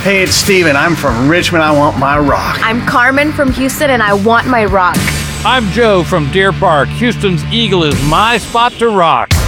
Hey, it's Steven. I'm from Richmond. I want my rock. I'm Carmen from Houston, and I want my rock. I'm Joe from Deer Park. Houston's Eagle is my spot to rock.